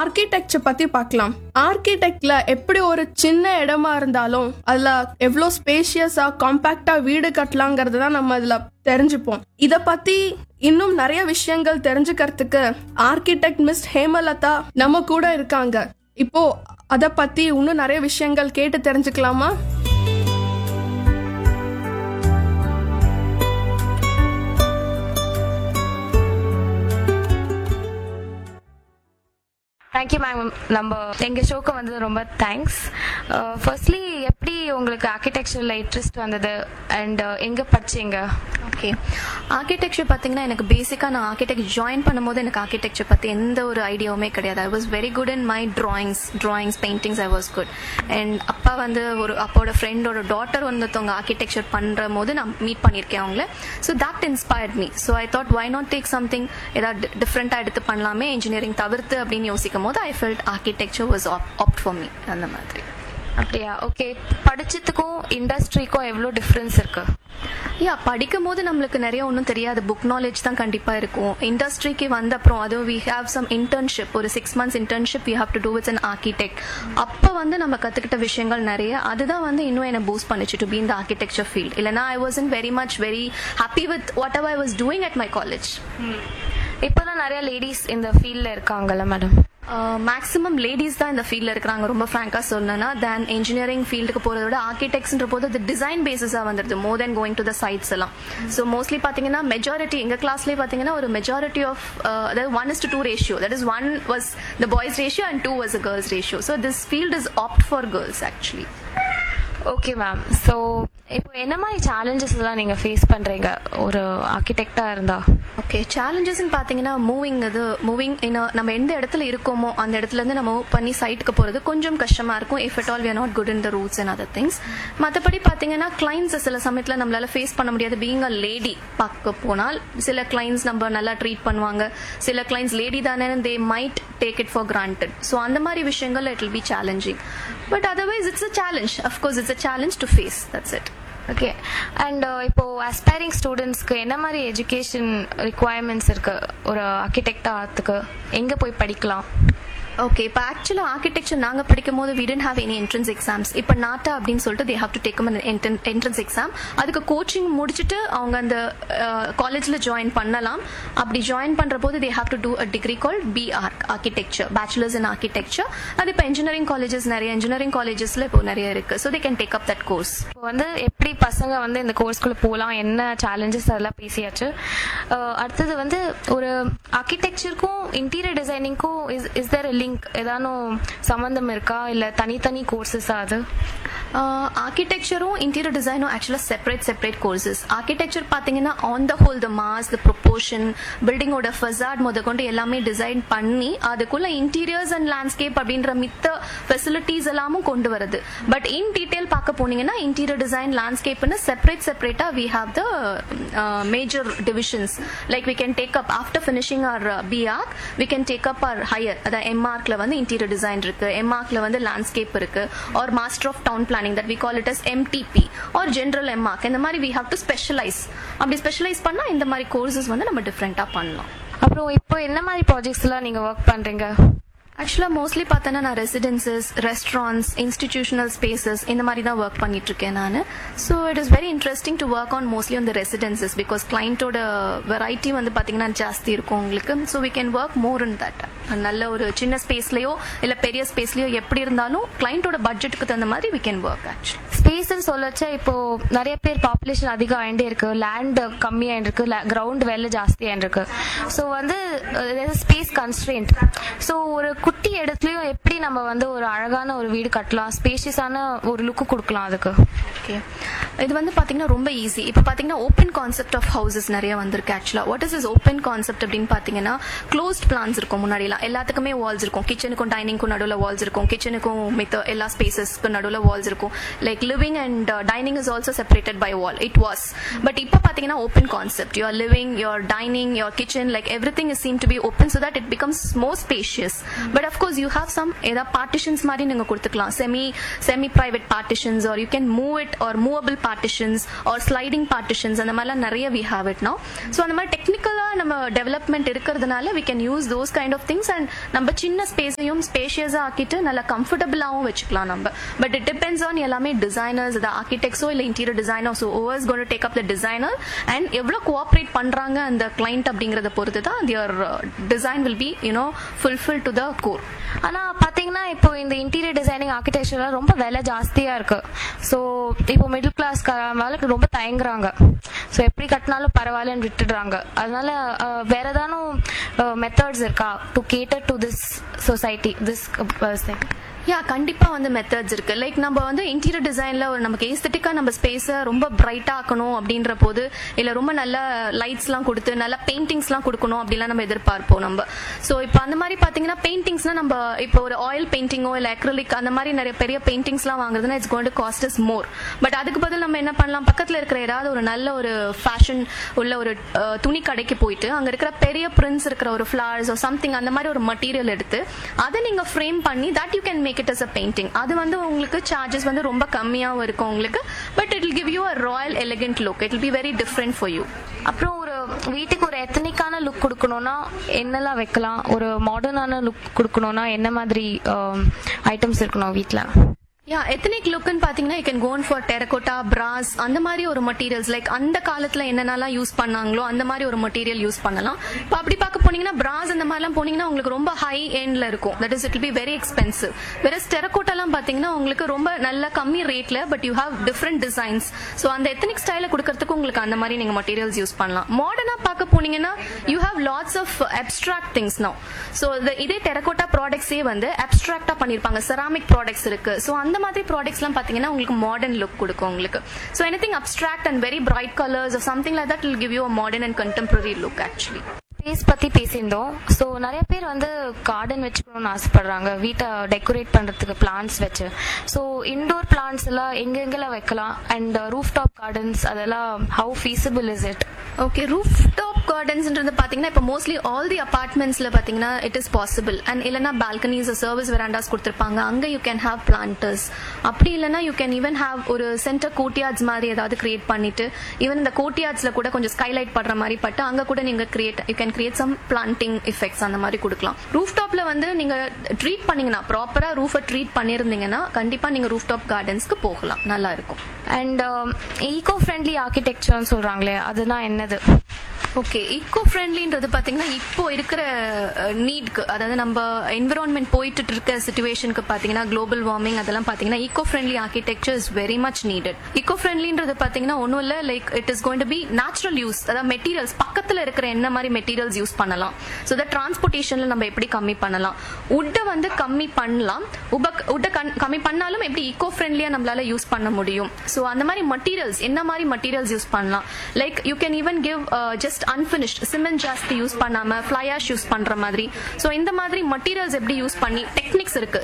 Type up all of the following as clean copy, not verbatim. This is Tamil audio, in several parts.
ஆர்கிடெக்சர் பத்தி பார்க்கலாம். ஆர்கிடெக்ட்ல எப்படி ஒரு சின்ன இடமா இருந்தாலும் அதுல எவ்வளவு ஸ்பேஷியஸா காம்பாக்டா வீடு கட்டலாங்கிறது தான் நம்ம இதுல தெரிஞ்சுப்போம். இத பத்தி இன்னும் நிறைய விஷயங்கள் தெரிஞ்சுக்கிறதுக்கு ஆர்கிடெக்ட் மிஸ் ஹேமலதா நம்ம கூட இருக்காங்க. இப்போ அத பத்தி இன்னும் நிறைய விஷயங்கள் கேட்டு தெரிஞ்சுக்கலாமா? Thank you ma'am. நம்ம எங்கள் ஷோக்கு வந்தது ரொம்ப தேங்க்ஸ். ஃபர்ஸ்ட்லி எப்படி உங்களுக்கு ஆர்கிடெக்சரில் இன்ட்ரெஸ்ட் வந்தது அண்ட் எங்கே படிச்சீங்க? ஓகே, ஆர்கிடெக்சர் பார்த்தீங்கன்னா எனக்கு பேசிக்காக நான் ஆர்கிடெக்ட் ஜாயின் பண்ணும்போது எனக்கு ஆர்கிடெக்சர் பற்றி எந்த ஒரு ஐடியாவுமே கிடையாது. I was very good in my drawings paintings. I was good. And அப்பா வந்து அப்பாவோட ஃப்ரெண்டோட டாட்டர் ஒருத்தவங்க ஆர்கிடெக்சர் பண்ணுற போது நான் மீட் பண்ணியிருக்கேன் அவங்கள. So that inspired me. So I thought why not take something ஏதாவது டிஃப்ரெண்ட்டாக எடுத்து பண்ணலாமே இன்ஜினியரிங் தவிர்த்து அப்படின்னு யோசிக்கும் போது I felt architecture was opt for me. அந்த மாதிரி. அப்படியா? ஓகே, படிச்சதுக்கும் இண்டஸ்ட்ரிக்கும் எவ்வளோ டிஃப்ரென்ஸ் இருக்கு? படிக்கும் போது நம்மளுக்கு நிறைய ஒன்றும் தெரியாது, புக் நாலேஜ் தான் கண்டிப்பாக இருக்கும். இண்டஸ்ட்ரிக்கு வந்த அப்புறம் அதுவும் வி ஹேவ் சம் இன்டர்ன்ஷிப், ஒரு 6 months internship you have to do with an architect. அப்போ வந்து நம்ம கற்றுக்கிட்ட விஷயங்கள் நிறைய, அதுதான் வந்து இன்னும் என்ன பூஸ்ட் பண்ணிச்சு to be in the architecture field. இல்லைனா I was in very happy with what ever I was doing at my college. இப்போதான் நிறைய லேடிஸ் இந்த ஃபீல்டில் இருக்காங்கல்ல மேடம்? மேக்ஸிமம் லேடிஸ் தான் இந்த ஃபீல்டில் இருக்கிறாங்க. ரொம்ப ஃப்ராங்காக சொல்லணும்னா தேன் இன்ஜினியரிங் ஃபீல்டுக்கு போகிறத விட ஆர்கிடெக்ட்ஸ்ன்ற போது அது டிசைன் பேஸஸாக வந்துடுது மோர் தென் கோயிங் டு த சைட்ஸ் எல்லாம். ஸோ மோஸ்ட்லி பார்த்தீங்கன்னா மெஜாரிட்டி எங்கள் கிளாஸ்லேயே பார்த்தீங்கன்னா ஒரு மெஜாரிட்டி ஆஃப் அதாவது 1:2 ratio. That is 1 was the boys ratio and 2 was the girls ratio. So this field is opt for girls actually. Okay ma'am. So இப்போ என்ன மாதிரி சேலஞ்சஸ் எல்லாம் நீங்கள் ஃபேஸ் பண்ணுறீங்க ஒரு ஆர்கிடெக்டாக இருந்தா? ஓகே, சேலஞ்சஸ்ன்னு பார்த்தீங்கன்னா மூவிங் நம்ம எந்த இடத்துல இருக்கோமோ அந்த இடத்துல இருந்து நம்ம மூவ் பண்ணி சைட்டுக்கு போகிறது கொஞ்சம் கஷ்டமாக இருக்கும். If at all we are not good in the roots and other things. மற்றபடி பார்த்தீங்கன்னா கிளைண்ட்ஸ் சில சமயத்தில் நம்மளால ஃபேஸ் பண்ண முடியாது. பீயிங் அ லேடி பார்க்க போனால் சில கிளைண்ட்ஸ் நம்ம நல்லா ட்ரீட் பண்ணுவாங்க, சில கிளைண்ட்ஸ் லேடி தானே they might take it for granted. So அந்த மாதிரி விஷயங்கள் it will be challenging. But otherwise it's a challenge. Of course it's a challenge to face. That's it. Okay. And இப்போ அஸ்பைரிங் ஸ்டூடெண்ட்ஸ்க்கு என்ன மாதிரி எஜுகேஷன் ரிக்குவயர்மெண்ட்ஸ் இருக்கு ஒரு ஆர்கிடெக்ட் ஆகிறதுக்கு? எங்கே போய் படிக்கலாம்? ஓகே, இப்போ ஆக்சுவலாக ஆர்கிடெக்சர் நாங்கள் படிக்கும் போது we tent have any entrance exams. இப்போ நாட்டா அப்படின்னு சொல்லிட்டு they have to take entrance exam. அதுக்கு கோச்சிங் முடிச்சுட்டு அவங்க அந்த காலேஜில் ஜாயின் பண்ணலாம். அப்படி ஜாயின் பண்ணுற போது they have to two a degree called BR architecture, bachelors in architecture. அது இப்போ இன்ஜினியரிங் காலேஜஸ் நிறைய இன்ஜினியரிங் காலேஜஸில் இப்போ நிறைய இருக்குது. So they can take up that course. இப்போ வந்து எப்படி பசங்க வந்து இந்த கோர்ஸ்குள்ளே போகலாம், என்ன சேலஞ்சஸ் அதெல்லாம் பேசியாச்சு. அடுத்தது வந்து ஒரு ஆர்கிடெக்சருக்கும் இன்டீரியர் டிசைனிங்க்கும் இஸ் தேர் லிங்க்? ஏதானும் சம்பந்தம் இருக்கா இல்லை தனித்தனி கோர்சஸ்? அது ஆர்கிடெக்சரும் இன்டீரியர் டிசைனும் ஆக்சுவலாக செப்பரேட் கோர்சஸ். ஆர்கிடெக்சர் பார்த்தீங்கன்னா on the whole the mass, the proportion, பில்டிங்கோட facade முதற்கொண்டு எல்லாமே டிசைன் பண்ணி அதுக்குள்ள இன்டீரியர்ஸ் அண்ட் லேண்ட்ஸ்கேப் அப்படின்ற மித்த ஃபெசிலிட்டிஸ் எல்லாமும் கொண்டு வருது. பட் இன் டீடைல் பார்க்க போனீங்கன்னா interior design, லேண்ட்ஸ்கேப்னு செப்பரேட்டா we have the major divisions. Like we can take up after finishing our BArch we can take up our higher, அதாவது MArchல வந்து இன்டீரியர் டிசைன் இருக்கு, MArchல வந்து லேண்ட்ஸ்கேப் இருக்கு, R master of down planning that we call it as MTP or general MArch. இந்த மாதிரி we have to specialize. அப்படி ஸ்பெஷலைஸ் பண்ணா இந்த மாதிரி கோர்சஸ் வந்து நம்ம டிஃப்ரெண்டா பண்ணலாம். அப்புறம் இப்போ என்ன மாதிரி ப்ராஜெக்ட்ஸ் எல்லாம் நீங்க ஒர்க் பண்றீங்க? ஆக்சுவலாக மோஸ்ட்லி பார்த்தோன்னா நான் ரெசிடென்சஸ், ரெஸ்டாரண்ட்ஸ், இன்ஸ்டிடியூஷனல் ஸ்பேசஸ் இந்த மாதிரி தான் ஒர்க் பண்ணிட்டு இருக்கேன் நான். So it is very interesting to work on mostly on the residences because கிளைண்ட்டோட variety வந்து பார்த்தீங்கன்னா ஜாஸ்தி இருக்கும் உங்களுக்கு. So we can work more in that. நல்ல ஒரு சின்ன ஸ்பேஸ்லையோ இல்லை பெரிய ஸ்பேஸ்லையோ எப்படி இருந்தாலும் கிளைண்ட்டோட பட்ஜெட்டுக்கு தகுந்த மாதிரி வி கேன் ஒர்க். ஆக்சுவலி ஸ்பேஸ்ன்னு சொல்லச்சா இப்போ நிறைய பேர் பாப்புலேஷன் அதிகம் ஆகிட்டே இருக்கு, லேண்ட் கம்மியாகிட்டு இருக்கு, கிரவுண்ட் வேலை ஜாஸ்தியாக இருக்கு. ஸோ வந்து ஸ்பேஸ் கன்ஸ்ட்ரெயின்ட். ஸோ ஒரு குட்டி இடத்துலயும் எப்படி நம்ம வந்து ஒரு அழகான ஒரு வீடு கட்டலாம், ஸ்பேஷியஸான ஒரு லுக்கு கொடுக்கலாம் அதுக்கு? ஓகே, இது வந்து பார்த்தீங்கன்னா ரொம்ப ஈஸி. இப்போ பார்த்தீங்கன்னா ஓப்பன் கான்செப்ட் ஆஃப் ஹவுசஸ் நிறைய வந்திருக்கு. ஆக்சுவலாக வாட் இஸ் ஓப்பன் கான்செப்ட் அப்படின்னு பார்த்தீங்கன்னா க்ளோஸ்ட் பிளான்ஸ் இருக்கும். முன்னாடிலாம் எல்லாத்துக்குமே வால்ஸ் இருக்கும், கிச்சனுக்கும் டைனிங்க்கும் நடுவில் வால்ஸ் இருக்கும், கிச்சனுக்கும் மித்த எல்லா ஸ்பேசஸ்க்கு நடுவில் வால்ஸ் இருக்கும். Like living and dining is also separated by wall. It was, but ipa pathina open concept. Your living, your dining, your kitchen, like everything is seem to be open so that it becomes more spacious. But of course you have some either partitions mari neenga kuduthikalam, semi private partitions, or you can move it, or movable partitions, or sliding partitions, and namala nariya we have it now. So அந்த மாதிரி டெக்னிக்கலா நம்ம டெவலப்மெண்ட் இருக்கிறதுனால we can use those kind of things, and நம்ம சின்ன ஸ்பேஸையும் ஸ்பேஷியஸா ஆக்கிட்டு நல்ல கம்ஃபர்டபுளாவும் வச்சுக்கலாம் நம்ம. பட் இட் டிபெண்ட்ஸ் ஆன் எல்லாமே டிசைனர்ஸ், the ஆர்கிடெக்ட்ஸோ இல்ல interior designer, so who is going to take up the designer and எவ்வளவு கோஆபரேட் பண்றாங்க அந்த கிளையண்ட் அப்படிங்கறத பொறுத்து தான் your design will be fulfilled to the core. ஆனா பாத்தீங்கன்னா இப்போ இந்த இன்டீரியர் டிசைனிங் ஆர்கிடெக்சர்ல ரொம்ப விலை ஜாஸ்தியா இருக்கு. ஸோ இப்போ மிடில் கிளாஸ் வேலைக்கு ரொம்ப தயங்குறாங்க. ஸோ எப்படி கட்டினாலும் பரவாயில்லன்னு விட்டுடுறாங்க. அதனால வேற ஏதானும் மெத்தட்ஸ் இருக்கா to cater to this society, this person? கண்டிப்பா வந்து மெத்தட்ஸ் இருக்கு. லைக் நம்ம வந்து இன்டீரியர் டிசைன்ல ஒரு நமக்கு ஏஸ்தட்டிக்கா நம்ம ஸ்பேஸை ரொம்ப பிரைட்டா ஆக்கணும் அப்படின்ற போது, இல்ல ரொம்ப நல்ல லைட்ஸ் எல்லாம் கொடுத்து நல்ல பெயிண்டிங்ஸ் எல்லாம் கொடுக்கணும் அப்படிலாம் நம்ம எதிர்பார்ப்போம் நம்ம. சோ இப்போ அந்த மாதிரி பாத்தீங்கன்னா பெயிண்டிங்ஸ்னா நம்ம இப்போ ஒரு ஆயில் பெயிண்டிங்கோ இல்ல அக்ரிலிக் அந்த மாதிரி நிறைய பெரிய பெயிண்டிங்ஸ் எல்லாம் வாங்குறதுன்னா it's going to cost as more. But அதுக்கு பதில் நம்ம என்ன பண்ணலாம், பக்கத்துல இருக்கிற ஏதாவது ஒரு நல்ல ஒரு ஃபேஷன் உள்ள ஒரு துணி கடைக்கு போயிட்டு அங்க இருக்கிற பெரிய பிரிண்ட்ஸ் இருக்கிற ஒரு ஃபிளவர்ஸ் சம்திங் அந்த மாதிரி ஒரு மெட்டீரியல் எடுத்து அதை நீங்க ஃப்ரேம் பண்ணி that you can make it as a painting. அது வந்து உங்களுக்கு சார்ஜஸ் வந்து ரொம்ப கம்மியாவும் இருக்கும் உங்களுக்கு, but it will give you a royal elegant look. It will be very different for you. அப்புறம் ஒரு வீட்டுக்கு ஒரு எத்தனிக்கான லுக் கொடுக்கணும்னா என்னெல்லாம் வைக்கலாம், ஒரு மாடர்னான லுக் கொடுக்கணும்னா என்ன மாதிரி ஐட்டம்ஸ் இருக்கணும் வீட்டில்? எத்தனிக் லுக்னு பாத்தீங்கன்னா you can go on for terracotta, brass, அந்த மாதிரி ஒரு மெட்டீரியல்ஸ் லைக் அந்த காலத்துல என்னென்னலாம் யூஸ் பண்ணாங்களோ அந்த மாதிரி ஒரு மெட்டீரியல் யூஸ் பண்ணலாம். இப்போ அப்படி பார்க்க போனீங்கன்னா brass அந்த மாதிரிலாம் போனீங்கன்னா உங்களுக்கு ரொம்ப ஹை எண்ட்ல இருக்கும், that is it will be very expensive. வேற டெரகோட்டாலாம் பாத்தீங்கன்னா உங்களுக்கு ரொம்ப நல்ல கம்மி ரேட்ல but you have different designs. So அந்த எத்தனிக் ஸ்டைல கொடுக்கறதுக்கு உங்களுக்கு அந்த மாதிரி நீங்க மெட்டீரியல்ஸ் யூஸ் பண்ணலாம். மாடர்னா பார்க்க போனீங்கன்னா you have lots of abstract things now. So இதே டெரகோட்டா ப்ராடக்ட்ஸே வந்து அப்ஸ்ட்ராக்டா பண்ணிருப்பாங்க, செராமிக் ப்ராடக்ட்ஸ் இருக்கு. ஸோ அந்த மாதிரி ப்ராடக்ட்ஸ் எல்லாம் பாத்தீங்கன்னா உங்களுக்கு மாடர்ன் லுக் கொடுக்கும் உங்களுக்கு. So anything abstract and very bright colours or something like that will give you a modern and contemporary look actually. Space பத்தி பேசியிருந்தோம். ஸோ நிறைய பேர் வந்து கார்டன் வச்சுக்கணும்னு ஆசைப்படுறாங்க, வீட்டை டெக்கரேட் பண்றதுக்கு பிளான்ட்ஸ் வச்சு. ஸோ இன்டோர் பிளான்ட்ஸ் எல்லாம் எங்கெங்கெல்லாம் வைக்கலாம், அண்ட் ரூஃப் டாப் கார்டன்ஸ் அதெல்லாம் how feasible is it? Okay, roof top கார்டன்ஸ்ன்றது பாத்தீங்கன்னா இப்போ மோஸ்ட்லி ஆல் தி அபார்ட்மெண்ட்ஸ்ல பாத்தீங்கன்னா இட் இஸ் பாசிபிள். அண்ட் இல்லைன்னா பால்கனிஸ் சர்வீஸ் வெராண்டாஸ் கொடுத்துருப்பாங்க, அங்க யூ கேன் ஹேவ் பிளான்டர்ஸ். அப்படி இல்லைன்னா யூ கேன் ஈவன் ஹேவ் ஒரு சென்டர் கோர்ட்யார்ட்ஸ் மாதிரி ஏதாவது கிரியேட் பண்ணிட்டு, ஈவன் இந்த கோர்ட்யார்ட்ஸ்ல கூட கொஞ்சம் ஸ்கைலைட் பண்ற மாதிரி பட்டு அங்க கூட நீங்க you can create some planting effects அந்த மாதிரி கொடுக்கலாம். ரூஃப் டாப்ல வந்து நீங்க ட்ரீட் பண்ணீங்கன்னா, ப்ராப்பரா ரூஃபை ட்ரீட் பண்ணிருந்தீங்கன்னா கண்டிப்பா நீங்க ரூஃப் டாப் கார்டன்ஸ்க்கு போகலாம், நல்லா இருக்கும். அண்ட் ஈகோ ஃப்ரெண்ட்லி ஆர்கிடெக்சர்னு சொல்றாங்களே, அதுனா என்னது? ஓகே, ஈகோ ஃப்ரெண்ட்லின்றது பாத்தீங்கன்னா இப்போ இருக்கிற நீட்க்கு, அதாவது நம்ம என்விரான்மெண்ட் போயிட்டு இருக்க சிச்சுவேஷனுக்கு பாத்தீங்கன்னா குளோபல் வார்மிங் அதெல்லாம் பாத்தீங்கன்னா eco friendly architecture is very much needed. Ego ஃப்ரெண்ட்லின்றது பாத்தீங்கன்னா ஒன்னும் இல்ல, like it is going to be natural use. அதாவது மெட்டீரியல்ஸ் பக்கத்துல இருக்கிற என்ன மாதிரி மெட்டீரியல்ஸ் யூஸ் பண்ணலாம், ஸோ தட் டிரான்ஸ்போர்டேஷன்ல நம்ம எப்படி கம்மி பண்ணலாம், உட்டை வந்து கம்மி பண்ணலாம், உட்டை கம்மி பண்ணாலும் எப்படி ஈகோ ஃப்ரெண்ட்லியா நம்மளால யூஸ் பண்ண முடியும். ஸோ அந்த மாதிரி மெட்டீரியல்ஸ் என்ன மாதிரி மெட்டீரியல்ஸ் யூஸ் பண்ணலாம், like you can even give just unfinished cement ஜாஸ்தி யூஸ் பண்ணாம ஃப்ளை ஆஷ் யூஸ் பண்ற மாதிரி. சோ இந்த மாதிரி மெட்டீரியல்ஸ் எப்படி யூஸ் பண்ணி டெக்னிக்ஸ் இருக்கு.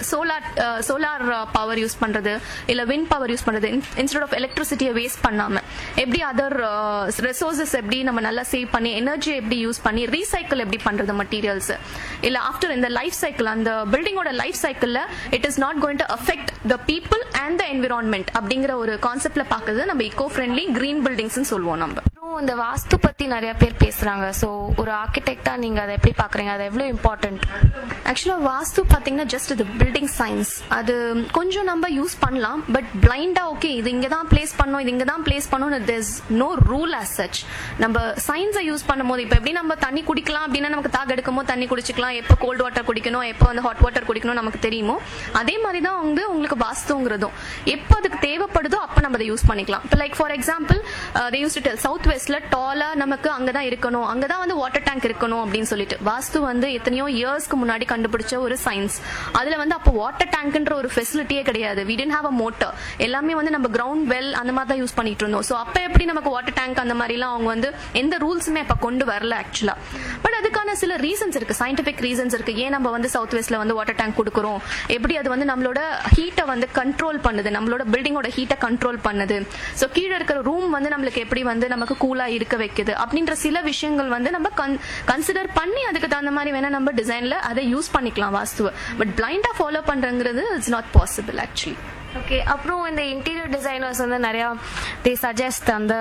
சோலார் பவர் யூஸ் பண்றது, இல்ல விண்ட் பவர் யூஸ் பண்றது, இன்ஸ்டெட் ஆஃப் எலக்ட்ரிசிட்டியை வேஸ்ட் பண்ணாம எப்படி அதர் ரிசோர்சஸ் எப்படி நம்ம நல்லா சேவ் பண்ணி எனர்ஜி எப்படி யூஸ் பண்ணி ரீசைக்கிள் எப்படி பண்றது மெட்டீரியல்ஸ். இல்ல ஆஃப்டர் இந்த லைஃப் சைக்கிள், அந்த பில்டிங்கோட லைஃப் சைக்கிள்ல it is not going to affect the people and the environment அப்படிங்கிற ஒரு கான்செப்ட்ல பாக்குறது நம்ம ஈகோ ஃப்ரெண்ட்லி கிரீன் பில்டிங்ஸ் சொல்லுவோம் நம்ம. இந்த வாஸ்து பத்தி நிறைய பேர் பேசுறாங்க. சோ ஒரு ஆர்கிடெக்டா நீங்க அதை எப்படி பாக்குறீங்க, அது எவ்வளவு இம்பார்ட்டன்ட்? ஆக்சுவலா வாஸ்து பாத்தீங்கன்னா ஜஸ்ட் இது பில்டிங் சயின்ஸ், அது கொஞ்சம் நம்ம யூஸ் பண்ணலாம், பட் பிளைண்டா ஓகே இது இங்கதான் பிளேஸ் பண்ணோம், இது இங்கதான் பிளேஸ் பண்ணோம், there is no rule as such. நம்ம சயின்ஸை யூஸ் பண்ணும்போது இப்ப எப்படி நம்ம தண்ணி குடிக்கலாம் அப்படின்னா நமக்கு தாக எடுக்குமோ தண்ணி குடிச்சுக்கலாம், எப்போ கோல்டு வாட்டர் குடிக்கணும், எப்போ வந்து ஹாட் வாட்டர் குடிக்கணும் நமக்கு தெரியுமோ, அதே மாதிரிதான் வந்து உங்களுக்கு வாஸ்துங்கிறதும் எப்போ அதுக்கு தேவைப்படுதோ அப்ப நம்ம அதை யூஸ் பண்ணிக்கலாம். இப்போ like for example they use to tell south வெஸ்ட்ல டாலா நமக்கு அங்கதான் இருக்கணும், அங்கதான் வந்து வாட்டர் டேங்க் இருக்கணும் அப்படின்னு சொல்லிட்டு. வாஸ்து வந்து எத்தனையோ இயர்ஸ்க்கு முன்னாடி கண்டுபிடிச்ச ஒரு சயின்ஸ். அதுல வந்து அப்போ வாட்டர் டேங்க்ன்ற ஒரு ஃபெசிலிட்டியே கிடையாது. we didn't have a motor. எல்லாமே வந்து நம்ம கிரவுண்ட் வெல் அந்த மாதிரி தான் யூஸ் பண்ணிட்டு இருந்தோம். ஸோ அப்ப எப்படி நமக்கு வாட்டர் டேங்க் அந்த மாதிரி எல்லாம் அவங்க வந்து எந்த ரூல்ஸுமே அப்ப கொண்டு வரல ஆக்சுவலா. பட் அதுக்கான சில ரீசன்ஸ் இருக்கு, சயின்டிபிக் ரீசன்ஸ் இருக்கு. ஏன் நம்ம வந்து சவுத் வெஸ்ட்ல வந்து வாட்டர் டேங்க் கொடுக்குறோம், எப்படி அது வந்து நம்மளோட ஹீட்டை வந்து கண்ட்ரோல் பண்ணுது, நம்மளோட பில்டிங்கோட ஹீட்டை கண்ட்ரோல் பண்ணுது. ஸோ கீழே இருக்கிற ரூம் வந்து நம்மளுக்கு எப்படி வந்து நமக்கு கூலா இருக்க வைக்குது அப்படின்ற சில விஷயங்கள் வந்து நம்ம கன்சிடர் பண்ணி அதுக்கு தகுந்த மாதிரி வேணா நம்ம டிசைன்ல அதை யூஸ் பண்ணிக்கலாம் வாஸ்துவை. But பிளைண்டா follow பண்றங்கிறது it's not possible actually. Okay, அப்புறம் இந்த இன்டீரியர் டிசைனர்ஸ் வந்து நிறையா தே சஜஸ்ட் அந்த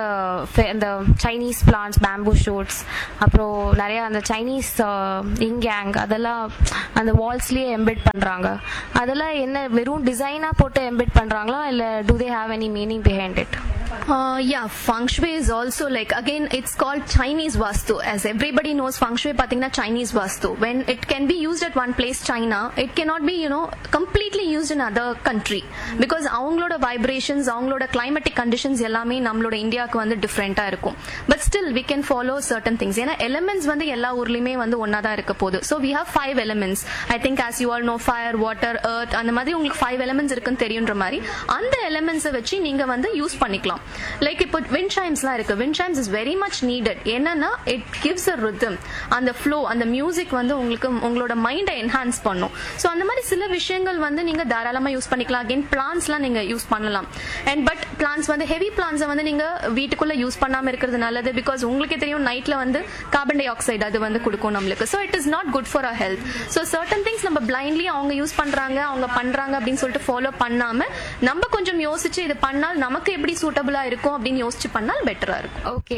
சைனீஸ் பிளான்ஸ், பேம்பூ ஷூட்ஸ், அப்புறம் நிறைய அந்த சைனீஸ் இங்கேங் அதெல்லாம் அந்த வால்ஸ்லயே எம்பிட் பண்றாங்க. அதெல்லாம் என்ன வெறும் டிசைனா போட்டு எம்பிட் பண்றாங்களா, இல்ல to they have any meaning behind it? Yeah, feng shui is also like, again it's called Chinese vastu. As everybody knows, feng shui pathina Chinese vastu. When it can be used at one place, China, it cannot be, completely used in other country because avangaloda vibrations, avangaloda climatic conditions ellame nammaloda India ku vandu different ah irukum. But still we can follow certain things. Ena elements vandu ella urliyume vandu onna da irukka podu. So we have 5 elements. I think as you all know, fire, water, earth, and madri ungalku 5 elements irukku theriyundra mari அந்த elements வெச்சி நீங்க வந்து யூஸ் பண்ணிக்கலாம். லைக் இப்போ விண்ட் சைம்ஸ்லாம் இருக்கு. Wind சைம்ஸ் is very much needed. என்னன்னா இட் கிவ்ஸ் அ ரிதம், அந்த ஃப்ளோ, அந்த மியூசிக் வந்து உங்களுக்கு உங்களோட மைண்டை என்ஹான்ஸ் பண்ணும். ஸோ அந்த மாதிரி சில விஷயங்கள் வந்து நீங்க தாராளமா யூஸ் பண்ணிக்கலாம். அகைன் பிளான்ஸ்லாம் நீங்க யூஸ் பண்ணலாம். அண்ட் பட் பிளான்ஸ் வந்து ஹெவி பிளான்ஸை வந்து நீங்க வீட்டுக்குள்ள யூஸ் பண்ணாம இருக்கிறது நல்லது. பிகாஸ் உங்களுக்கே தெரியும் நைட்ல வந்து கார்பன் டை ஆக்சைடு அது வந்து கொடுக்கும் நம்மளுக்கு. So it is not good for our health. So certain things நம்ம பிளைண்ட்லி அவங்க யூஸ் பண்றாங்க, அவங்க பண்றாங்க அப்படின்னு சொல்லிட்டு ஃபாலோ பண்ணாம நம்ம கொஞ்சம் யோசிச்சு இது பண்ணால் நமக்கு எப்படி சூட்டபிளா இருக்கும் அப்படின்னு யோசிச்சு பண்ணால் பெட்டரா இருக்கும். ஓகே,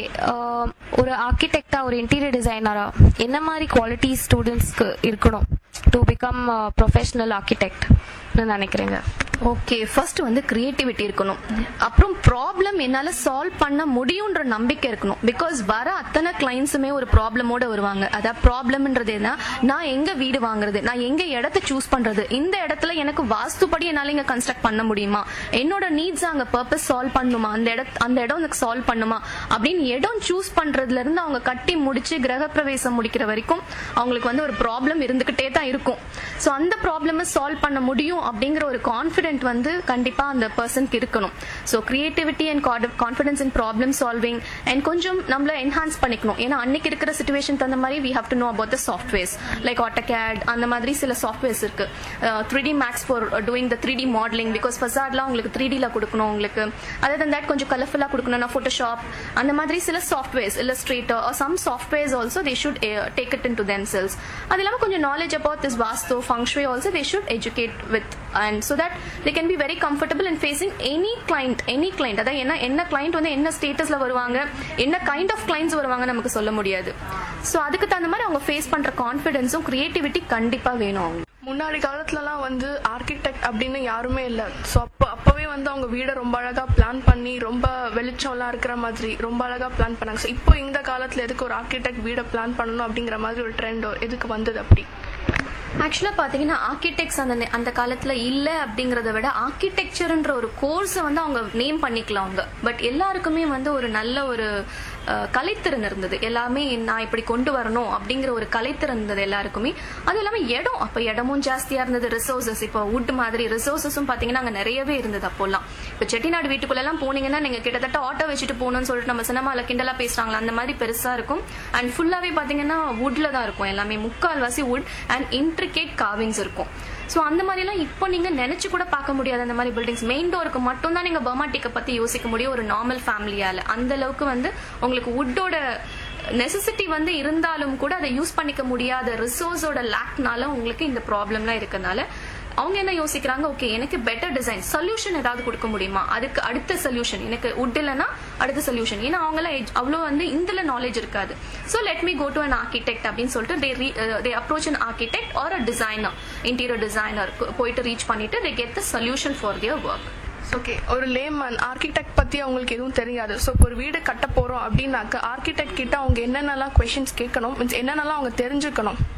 ஒரு ஆர்கிடெக்டா, ஒரு இன்டீரியர் டிசைனரா என்ன மாதிரி குவாலிட்டி ஸ்டூடெண்ட்ஸ்க்கு இருக்கணும் டு பிகம் ப்ரொஃபஷனல் ஆர்கிடெக்ட் நினைக்கிறீங்க? ஓகே, ஃபர்ஸ்ட் வந்து கிரியேட்டிவிட்டி இருக்கணும். அப்புறம் ப்ராப்ளம் என்னால சால்வ் பண்ண முடியும்ன்ற நம்பிக்கை இருக்கணும். பிகாஸ் வர அத்தனை கிளைண்ட்ஸுமே ஒரு ப்ராப்ளமோட வருவாங்க. அதாவது ப்ராப்ளம்ன்றது என்ன, நான் எங்க வீடு வாங்குறது, நான் எங்க இடத்த சூஸ் பண்றது, இந்த இடத்துல எனக்கு வாஸ்துப்படி என்னால இங்க கன்ஸ்ட்ரக்ட் பண்ண முடியுமா, என்னோட நீட்ஸ் அங்க பர்பஸ் சால்வ் பண்ணுமா, அந்த இடம் எனக்கு சால்வ் பண்ணுமா அப்படின்னு இடம் சூஸ் பண்றதுல இருந்து அவங்க கட்டி முடிச்சு கிரக பிரவேசம் முடிக்கிற வரைக்கும் அவங்களுக்கு வந்து ஒரு ப்ராப்ளம் இருந்துகிட்டே தான் இருக்கும். ஸோ அந்த ப்ராப்ளம் சால்வ் பண்ண முடியும் அப்படிங்கிற ஒரு கான்ஃபிடென்ட் வந்து கண்டிப்பா அந்த பர்சனுக்கு இருக்கணும். So creativity and confidence in problem solving and கொஞ்சம் நம்மள என்ஹான்ஸ் பண்ணிக்கணும். ஏன்னா அன்னைக்கு இருக்கிற சிச்சுவேஷன் தகுந்த மாதிரி we have to know about the softwares like AutoCAD அந்த மாதிரி சில சாஃப்ட்வேர்ஸ் இருக்கு. 3D Max for doing the 3D modeling because facade-லாம் உங்களுக்கு 3D-ல கொடுக்கணும். உங்களுக்கு other than that கொஞ்சம் கலர்ஃபுல்லா கொடுக்கணும்னா Photoshop அந்த மாதிரி சில softwares, Illustrator or some softwares also they should take it into themselves. அது இல்லாம கொஞ்சம் knowledge about this vastu feng shui also they should educate with, and so that they can be very comfortable in facing any client. அதாவது என்ன கிளைண்ட் வந்து என்ன ஸ்டேட்டஸ்ல வருவாங்க, என்ன கைண்ட் ஆஃப் கிளைண்ட்ஸ் வருவாங்க நமக்கு சொல்ல முடியாது. ஸோ அதுக்கு தகுந்த மாதிரி அவங்க ஃபேஸ் பண்ற கான்ஃபிடன்ஸும் கிரியேட்டிவிட்டி கண்டிப்பா வேணும். முன்னாடி காலத்துலலாம் வந்து ஆர்கிடெக்ட் அப்படின்னு யாருமே இல்லை. ஸோ அப்பவே வந்து அவங்க வீடை ரொம்ப அழகா பிளான் பண்ணி ரொம்ப வெளிச்சம்லாம் இருக்கிற மாதிரி ரொம்ப அழகா பிளான் பண்ணாங்க. ஸோ இப்போ இந்த காலத்துல எதுக்கு ஒரு ஆர்கிடெக்ட் வீடை பிளான் பண்ணணும் அப்படிங்கிற மாதிரி ஒரு ட்ரெண்ட் எதுக்கு வந்தது அப்படி? ஆக்சுவலா பாத்தீங்கன்னா ஆர்கிடெக்ட்ஸ் அந்த காலத்துல இல்ல அப்படிங்கறத விட ஆர்கிடெக்சர்ன்ற ஒரு கோர்ஸை வந்து அவங்க நேம் பண்ணிக்கலாம் அவங்க. பட் எல்லாருக்குமே வந்து ஒரு நல்ல ஒரு கலைத்திறன் இருந்தது. எல்லாமே நான் இப்படி கொண்டு வரணும் அப்படிங்கிற ஒரு கலைத்திறன் இருந்தது எல்லாருக்குமே. அது இல்லாம இடம், அப்ப இடமும் ஜாஸ்தியா இருந்தது. ரிசோர்சஸ், இப்போ வுட் மாதிரி ரிசோர்சஸும் பாத்தீங்கன்னா அங்க நிறையவே இருந்தது அப்போல்லாம். இப்ப செட்டிநாடு வீட்டுக்குள்ள எல்லாம் போனீங்கன்னா நீங்க கிட்டத்தட்ட ஆட்டோ வச்சுட்டு போகணும்னு சொல்லிட்டு நம்ம சினிமால கிண்டலா பேசுறாங்களா அந்த மாதிரி பெருசா இருக்கும். அண்ட் ஃபுல்லாவே பாத்தீங்கன்னா வுட்ல தான் இருக்கும் எல்லாமே, முக்கால்வாசி வுட் அண்ட் இன்ட்ரிகேட் கார்விங்ஸ் இருக்கும். ஸோ அந்த மாதிரிலாம் இப்போ நீங்க நினைச்சு கூட பார்க்க முடியாது. அந்த மாதிரி பில்டிங்ஸ் மெயின் டோருக்கு மட்டும் தான் நீங்க பர்மாட்டிக்கை பத்தி யோசிக்க முடியும் ஒரு நார்மல் ஃபேமிலியால. அந்த அளவுக்கு வந்து உங்களுக்கு வுட்டோட நெசசிட்டி வந்து இருந்தாலும் கூட அதை யூஸ் பண்ணிக்க முடியாத ரிசோர்ஸோட லேக்னால உங்களுக்கு இந்த ப்ராப்ளம்லாம் இருக்கனால அவங்க என்ன யோசிக்கிறாங்க, ஓகே எனக்கு பெட்டர் டிசைன் சொல்யூஷன் ஏதாவது கொடுக்க முடியுமா, அதுக்கு அடுத்த சொல்யூஷன், எனக்கு வுட் இல்லைன்னா அடுத்த சொல்யூஷன். ஏன்னா அவங்களாம் அவ்வளோ வந்து இதுல நாலேஜ் இருக்காது. So let me go to an architect அப்படின்னு சொல்லிட்டு they approach an architect or a designer, interior designer போயிட்டு ரீச் பண்ணிட்டு they get the solution for their work. Okay, ஒரு லேமன் ஆர்கிடெக்ட் பத்தி அவங்களுக்கு எதுவும் தெரியாது. ஸோ ஒரு வீடு கட்ட போறோம் அப்படின்னாக்க ஆர்கிடெக்ட் கிட்ட அவங்க என்னென்னலாம் கொஸ்டின்ஸ் கேட்கணும், மீன்ஸ் என்னென்னலாம் அவங்க தெரிஞ்சுக்கணும்?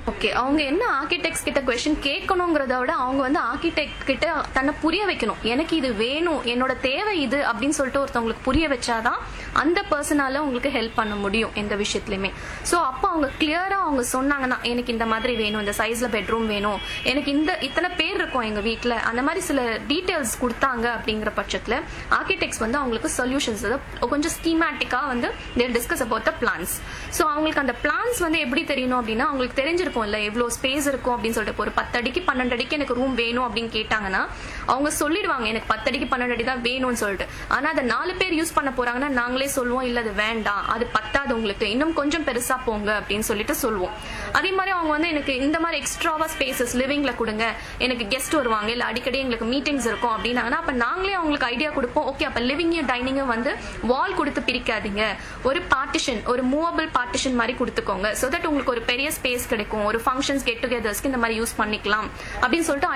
ஓகே, அவங்க என்ன ஆர்கிடெக்ட்ஸ் கிட்ட கொஸ்டின் கேட்கணுங்கிறத விட அவங்க வந்து ஆர்கிடெக்ட் கிட்ட தன்னை புரிய வைக்கணும். எனக்கு இது வேணும், என்னோட தேவை இது அப்படின்னு சொல்லிட்டு ஒருத்தவங்களுக்கு புரிய வச்சாதான் அந்த பர்சனால உங்களுக்கு ஹெல்ப் பண்ண முடியும் எந்த விஷயத்துலயுமே. ஸோ அப்போ அவங்க கிளியரா அவங்க சொன்னாங்கன்னா எனக்கு இந்த மாதிரி வேணும், இந்த சைஸ்ல பெட்ரூம் வேணும், எனக்கு இத்தனை பேர் இருக்கும் எங்க வீட்டுல, அந்த மாதிரி சில டீடைல்ஸ் கொடுத்தாங்க அப்படிங்கிற பட்சத்துல ஆர்கிடெக்ட்ஸ் வந்து அவங்களுக்கு சொல்யூஷன்ஸ் கொஞ்சம் ஸ்கீமேட்டிக்கா வந்து discuss about the plans. So அவங்களுக்கு அந்த பிளான்ஸ் வந்து எப்படி தெரியணும் அப்படின்னா அவங்களுக்கு தெரிஞ்சிருக்கும் இல்ல எவ்வளவு ஸ்பேஸ் இருக்கும் அப்படின்னு சொல்லிட்டு. ஒரு 10 அடிக்கு 12 அடிக்கு எனக்கு ரூம் வேணும் அப்படின்னு கேட்டாங்கன்னா அவங்க சொல்லிடுவாங்க எனக்கு 10 அடிக்கு 12 அடி தான் வேணும்னு சொல்லிட்டு. ஆனா அதை 4 பேர் யூஸ் பண்ண போறாங்கன்னா நாங்களே சொல்லுவோம் இல்ல அது வேண்டாம், அது பத்தாது, உங்களுக்கு இன்னும் கொஞ்சம் பெருசா போங்க அப்படின்னு சொல்லிட்டு சொல்லுவோம். அதே மாதிரி அவங்க வந்து எனக்கு இந்த மாதிரி எக்ஸ்ட்ராவா ஸ்பேசஸ் லிவிங்ல கொடுங்க, எனக்கு கெஸ்ட் வருவாங்க இல்ல அடிக்கடி எங்களுக்கு மீட்டிங்ஸ் இருக்கும் அப்படின்னாங்கன்னா அப்ப நாங்களே அவங்களுக்கு ஐடியா கொடுப்போம். ஓகே, அப்ப லிவிங்கையும் டைனிங்கும் வந்து வால் கொடுத்து பிரிக்காதீங்க, ஒரு பார்ட்டிஷன், ஒரு மூவபிள் பார்ட்டிஷன் மாதிரி கொடுத்துக்கோங்க. சோ தட் உங்களுக்கு ஒரு பெரிய ஸ்பேஸ் கிடைக்கும், ஒரு ஃபங்க்ஷன்ஸ் கெட் டுகெதர்ஸ்க்கு இந்த மாதிரி யூஸ் பண்ணிக்கலாம் அப்படின்னு சொல்லிட்டு